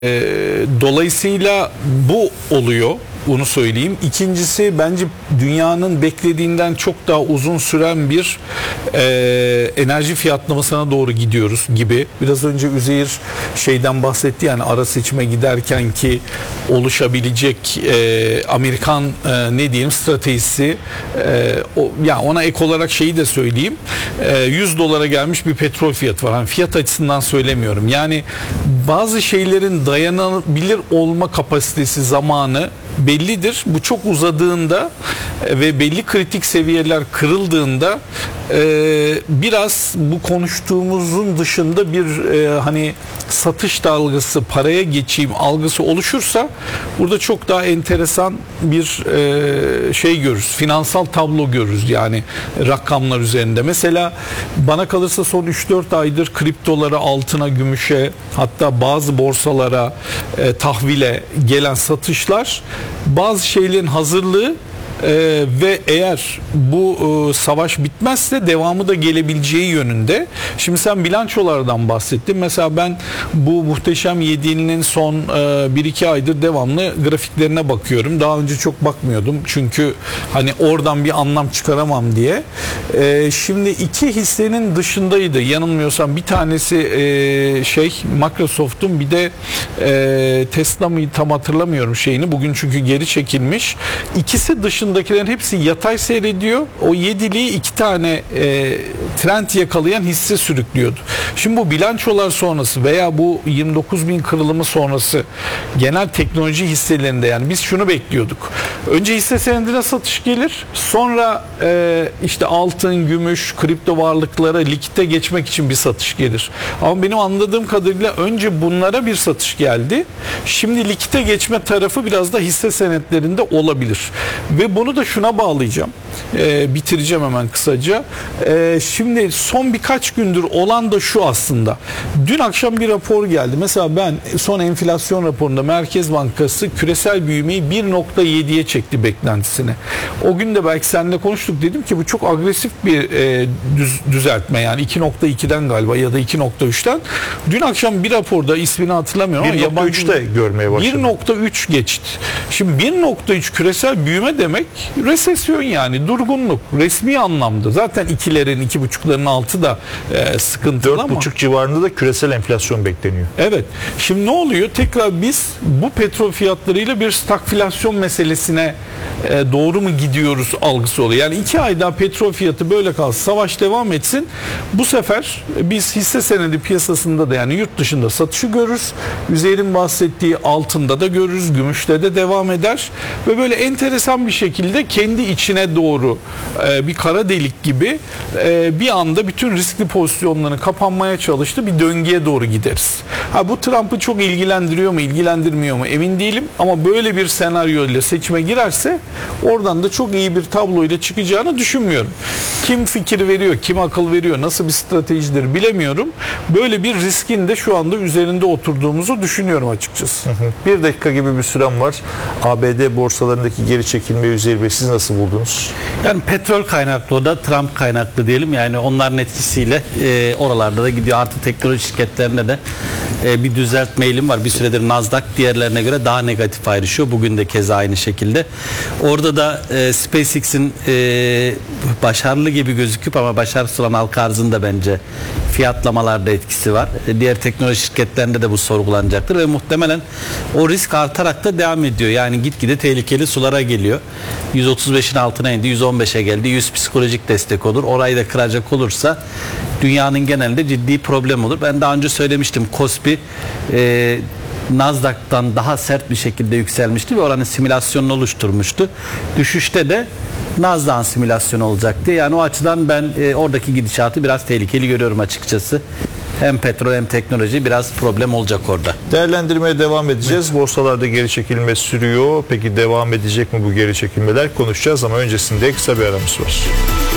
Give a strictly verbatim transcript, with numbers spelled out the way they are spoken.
E, dolayısıyla bu oluyor. Onu söyleyeyim. İkincisi, bence dünyanın beklediğinden çok daha uzun süren bir e, enerji fiyatlamasına doğru gidiyoruz gibi. Biraz önce Üzeyir şeyden bahsetti, yani ara seçime giderken ki oluşabilecek e, Amerikan e, ne diyelim stratejisi, e, o, yani ona ek olarak şeyi de söyleyeyim. E, yüz dolara gelmiş bir petrol fiyatı var. Yani fiyat açısından söylemiyorum. Yani bazı şeylerin dayanabilir olma kapasitesi, zamanı bellidir. Bu çok uzadığında ve belli kritik seviyeler kırıldığında e, biraz bu konuştuğumuzun dışında bir e, hani satış dalgası, paraya geçeyim algısı oluşursa burada çok daha enteresan bir e, şey görürüz. Finansal tablo görürüz yani rakamlar üzerinde. Mesela bana kalırsa son üç dört aydır kriptolara, altına, gümüşe, hatta bazı borsalara, e, tahvile gelen satışlar bazı şeylerin hazırlığı Ee, ve eğer bu e, savaş bitmezse devamı da gelebileceği yönünde. Şimdi sen bilançolardan bahsettin. Mesela ben bu Muhteşem Yedi'nin son e, bir iki aydır devamlı grafiklerine bakıyorum. Daha önce çok bakmıyordum. Çünkü hani oradan bir anlam çıkaramam diye. E, şimdi iki hissenin dışındaydı. Yanılmıyorsam bir tanesi e, şey Microsoft'un, bir de e, Tesla mı, tam hatırlamıyorum şeyini. Bugün çünkü geri çekilmiş. İkisi dışında dakilerin hepsi yatay seyrediyor. O yediliği iki tane e, trend yakalayan hisse sürüklüyordu. Şimdi bu bilançolar sonrası veya bu yirmi dokuz bin kırılımı sonrası genel teknoloji hisselerinde, yani biz şunu bekliyorduk. Önce hisse senedine satış gelir. Sonra e, işte altın, gümüş, kripto varlıklara likite geçmek için bir satış gelir. Ama benim anladığım kadarıyla önce bunlara bir satış geldi. Şimdi likite geçme tarafı biraz da hisse senetlerinde olabilir. Ve bunu da şuna bağlayacağım. Ee, bitireceğim hemen kısaca. Ee, şimdi son birkaç gündür olan da şu aslında. Dün akşam bir rapor geldi. Mesela ben son enflasyon raporunda Merkez Bankası küresel büyümeyi bir nokta yediye çekti beklentisini. O gün de belki seninle konuştuk, dedim ki bu çok agresif bir e, düz, düzeltme, yani iki nokta ikiden galiba ya da iki nokta üçten. Dün akşam bir raporda, ismini hatırlamıyorum ama bir nokta üçte görmeye başladı. bir nokta üç geçti. Şimdi bir nokta üç küresel büyüme demek resesyon, yani durgunluk resmi anlamda. Zaten ikilerin, iki buçukların altı da e, sıkıntılı ama. Dört buçuk civarında da küresel enflasyon bekleniyor. Evet. Şimdi ne oluyor? Tekrar biz bu petrol fiyatlarıyla bir stagflasyon meselesine e, doğru mu gidiyoruz algısı oluyor. Yani iki ay daha petrol fiyatı böyle kalsın, savaş devam etsin. Bu sefer biz hisse senedi piyasasında da, yani yurt dışında satışı görürüz. Üzer'in bahsettiği altında da görürüz. Gümüşte de devam eder. Ve böyle enteresan bir şekilde kendi içine doğru e, bir kara delik gibi e, bir anda bütün riskli pozisyonların kapanmaya çalıştığı bir döngüye doğru gideriz. Ha, bu Trump'ı çok ilgilendiriyor mu, ilgilendirmiyor mu emin değilim, ama böyle bir senaryo ile seçime girerse oradan da çok iyi bir tablo ile çıkacağını düşünmüyorum. Kim fikir veriyor, kim akıl veriyor, nasıl bir stratejidir bilemiyorum. Böyle bir riskin de şu anda üzerinde oturduğumuzu düşünüyorum açıkçası. Hı hı. Bir dakika gibi bir sürem var. A B D borsalarındaki geri çekilme Üzeyir Bey, siz nasıl buldunuz? Yani petrol kaynaklı, o da Trump kaynaklı diyelim. Yani onların etkisiyle e, oralarda da gidiyor. Artı teknoloji şirketlerinde de e, bir düzeltme eğilim var. Bir süredir Nasdaq diğerlerine göre daha negatif ayrışıyor. Bugün de keza aynı şekilde. Orada da e, SpaceX'in e, başarılı gibi gözüküp ama başarısız olan halka arzında bence fiyatlamalarda etkisi var. E, diğer teknoloji şirketlerinde de bu sorgulanacaktır ve muhtemelen o risk artarak da devam ediyor. Yani gitgide tehlikeli sulara geliyor. yüz otuz beşin altına indi, yüz on beşe geldi. yüz psikolojik destek olur. Orayı da kıracak olursa dünyanın genelinde ciddi problem olur. Ben daha önce söylemiştim, Kospi e, Nasdaq'tan daha sert bir şekilde yükselmişti ve oranın simülasyonunu oluşturmuştu. Düşüşte de Nasdaq'ın simülasyonu olacak diye. Yani o açıdan ben e, oradaki gidişatı biraz tehlikeli görüyorum açıkçası. Hem petrol hem teknoloji biraz problem olacak orada. Değerlendirmeye devam edeceğiz. Evet. Borsalarda geri çekilme sürüyor. Peki devam edecek mi bu geri çekilmeler? Konuşacağız ama öncesinde kısa bir aramız var.